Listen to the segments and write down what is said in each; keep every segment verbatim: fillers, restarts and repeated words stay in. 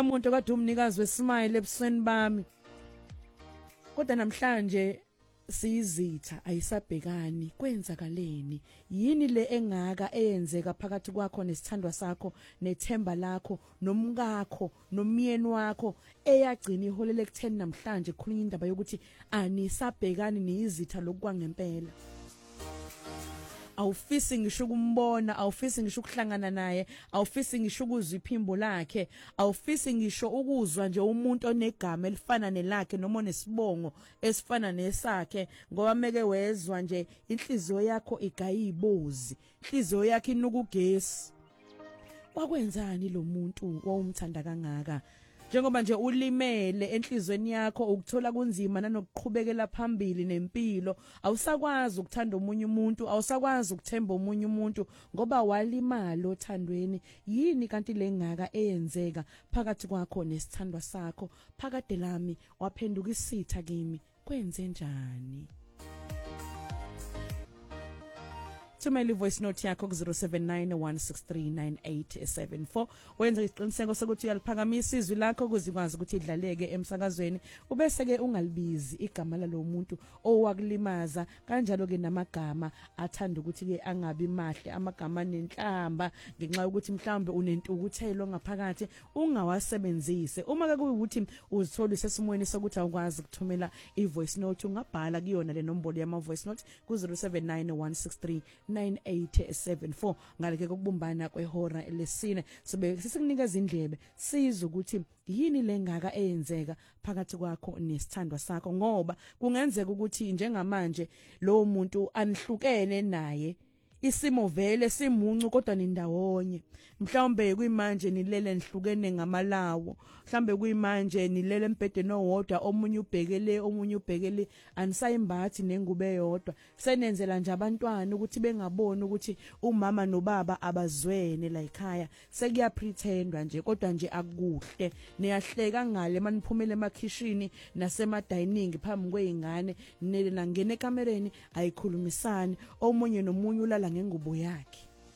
namuntu kade umnikazi wesmile ebusweni bami kodwa namhlanje siyizitha ayisabhekani kwenzakaleni yini le engaka eyenzeka phakathi kwakho nesithandwa sakho nethemba lakho nomkakho nomyeni wakho eyagcina iholele kutheni namhlanje khulunywa indaba yokuthi anisabhekani niyizitha lokwangempela awufisi ngisho ukumbona awufisi ngisho ukuhlangana naye awufisi ngisho ukuzwa iphimbo lakhe awufisi ngisho ukuzwa nje umuntu onegama elifana nelakhe noma onesibongo esifana nesakhe ngoba meke wezwa nje inhliziyo yakho igayibozi inhliziyo yakhe inukugesi kwakwenzani lo muntu wawumthanda kangaka njengoba nje ulimele enhlizweni yakho ukuthola kunzima nanokuqhubekela phambili nempilo awusakwazi ukuthanda umunye umuntu awusakwazi ukuthemba umunye umuntu ngoba walimala othandweni yini kanti lengaka eyenzeka phakathi kwakho nesithandwa sakho phakade lami waphenduka isitha kimi kwenze njani Tumeli voice note yakho ku zero seven nine one six three nine eight seven four wenza isiqiniseko sokuthi uyaliphakamisa izwi lakho kuzikwazi ukuthi idlaleke emsakazweni ubese ke ungalibizi igama lalo muntu owakulimaza kanjalo ke namagama athanda ukuthi ke angabi mahle amagama nenhlamba ngenxa yokuthi mhlambe unentukuthelo ngaphakathi ungawasebenzise uma ke kuyukuthi uzithola sesimweni sokuthi awukwazi ukuthumela ivoice note ungabhala kuyona le nombolo yama voice note ku zero seven nine one six three nine eight seven four ngaleke kokubumbana kwehora lesine sobe sisikunikeza indlebe sizwe ukuthi yini lengaka eyenzeka phakathi kwakho nesithandwa sakho ngoba kungenzeka ukuthi njengamanje lo muntu anihlukene naye isimo vele simuncu kodwa nindawonye mhlawumbe kuyimanje nilele nihlukene ngamalawo mhlawumbe kuyimanje nilele embhedeni owodwa omunye ubhekele omunye ubhekele anisayimbathi nengube yodwa senenzela nje abantwana ukuthi bengaboni ukuthi umama nobaba abazwene la ekhaya sekuya pretendwa nje kodwa nje akuhle niyahleka ngale maniphumele emakhishini nasema dining phambi kweingane nela ngene kamereni ayikhulumisani omunye nomunye ulala ngengubo yakhe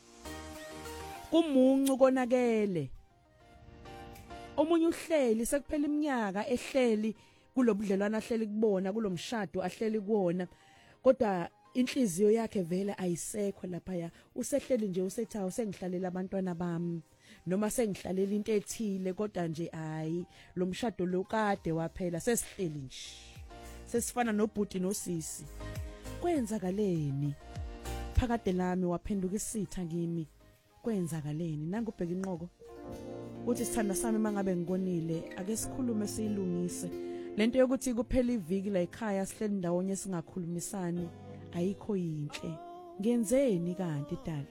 kumuncu konakele omunye uhleli sekuphela iminyaka ehleli kulobudlelwana ahleli kubona kulomshado ahleli kuona kodwa inhliziyo yakhe vele ayisekho lapha ya usehleli nje usethawo sengihlalela abantwana bami noma sengihlalela into ethile kodwa nje hayi lo mshado lo kade waphela sesihleli nje sesifana nobhuti nosisi kwenzakaleni phakade lami waphenduka isitha kimi kwenzakaleni nangubheka inqoko uthi sithanda sami mangabe ngikonile ake sikhulume siyilungise lento yokuthi kuphela iviki la ekhaya sihleli ndawonye singakhulumisani ayikho yinhle ngenzeni kanti dala